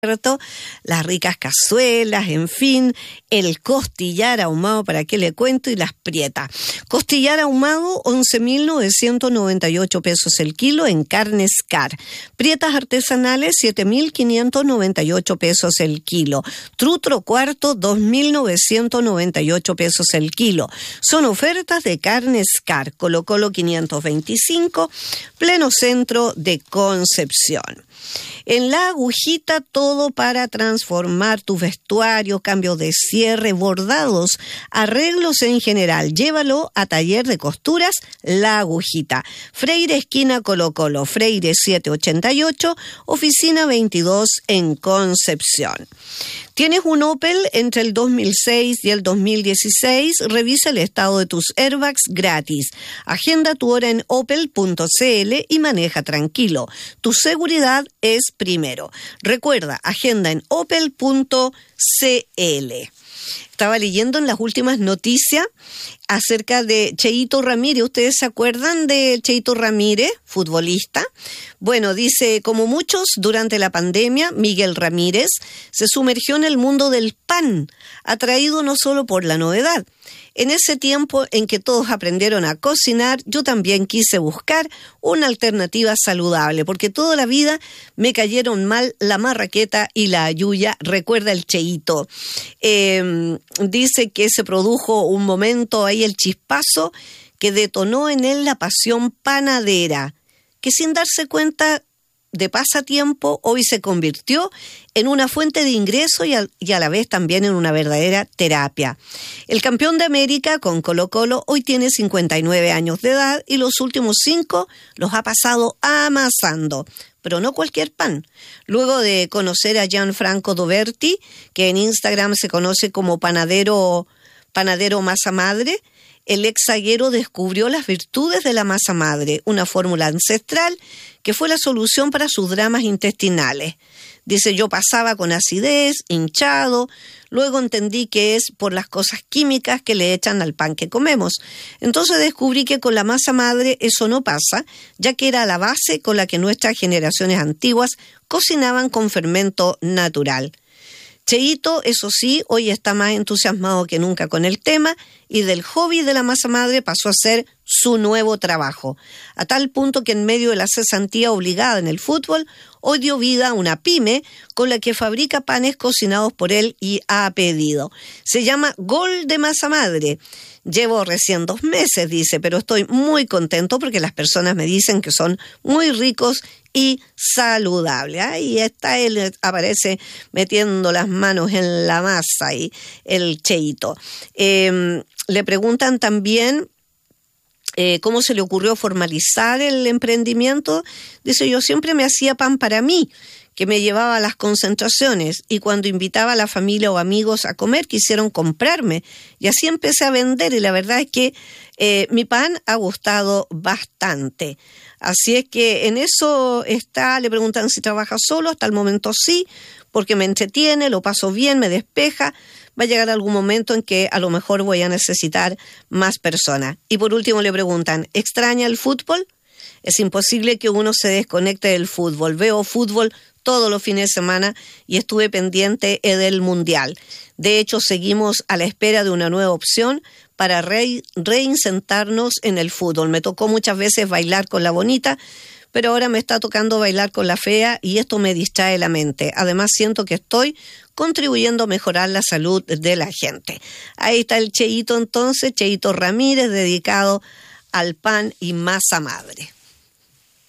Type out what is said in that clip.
las ricas cazuelas, en fin, el costillar ahumado, ¿para qué le cuento? Y las prietas. Costillar ahumado, 11.998 pesos el kilo en Carnes Car. Prietas artesanales, 7.598 pesos el kilo. Trutro cuarto, 2.998 pesos el kilo. Son ofertas de Carnes Car. Colo Colo 525, pleno centro de Concepción. En La Agujita, todo para transformar tu vestuario, cambios de cierre, bordados, arreglos en general. Llévalo a Taller de Costuras La Agujita. Freire esquina Colo Colo, Freire 788, oficina 22 en Concepción. ¿Tienes un Opel entre el 2006 y el 2016? Revisa el estado de tus airbags gratis. Agenda tu hora en opel.cl y maneja tranquilo. Tu seguridad es primero. Recuerda, agenda en opel.cl. Estaba leyendo en las últimas noticias acerca de Cheito Ramírez. ¿Ustedes se acuerdan de Cheito Ramírez, futbolista? Bueno, dice, como muchos durante la pandemia, Miguel Ramírez se sumergió en el mundo del pan, atraído no solo por la novedad. En ese tiempo en que todos aprendieron a cocinar, yo también quise buscar una alternativa saludable, porque toda la vida me cayeron mal la marraqueta y la ayuya, recuerda el Cheito. Dice que se produjo un momento ahí, el chispazo, que detonó en él la pasión panadera, que sin darse cuenta de pasatiempo hoy se convirtió en una fuente de ingreso y a la vez también en una verdadera terapia. El campeón de América con Colo Colo hoy tiene 59 años de edad y los últimos 5 los ha pasado amasando. Pero no cualquier pan. Luego de conocer a Gianfranco Doberti, que en Instagram se conoce como panadero masa madre, el ex zaguero descubrió las virtudes de la masa madre, una fórmula ancestral que fue la solución para sus dramas intestinales. Dice, yo pasaba con acidez, hinchado, luego entendí que es por las cosas químicas que le echan al pan que comemos. Entonces descubrí que con la masa madre eso no pasa, ya que era la base con la que nuestras generaciones antiguas cocinaban con fermento natural. Cheito, eso sí, hoy está más entusiasmado que nunca con el tema y del hobby de la masa madre pasó a ser su nuevo trabajo, a tal punto que en medio de la cesantía obligada en el fútbol, hoy dio vida a una pyme con la que fabrica panes cocinados por él y a pedido. Se llama Gol de Masa Madre. Llevo recién 2 meses, dice, pero estoy muy contento porque las personas me dicen que son muy ricos y saludables. Ahí está él, aparece metiendo las manos en la masa y el Cheito. Le preguntan también cómo se le ocurrió formalizar el emprendimiento. Dice, yo siempre me hacía pan para mí, que me llevaba a las concentraciones, y cuando invitaba a la familia o amigos a comer, quisieron comprarme, y así empecé a vender, y la verdad es que mi pan ha gustado bastante. Así es que en eso está. Le preguntan si trabaja solo, hasta el momento sí, porque me entretiene, lo paso bien, me despeja. Va a llegar algún momento en que a lo mejor voy a necesitar más personas. Y por último le preguntan, ¿extraña el fútbol? Es imposible que uno se desconecte del fútbol. Veo fútbol todos los fines de semana y estuve pendiente del Mundial. De hecho, seguimos a la espera de una nueva opción para reinsertarnos en el fútbol. Me tocó muchas veces bailar con la bonita, pero ahora me está tocando bailar con la fea y esto me distrae la mente. Además, siento que estoy contribuyendo a mejorar la salud de la gente. Ahí está el Cheito entonces, Cheito Ramírez, dedicado al pan y masa madre.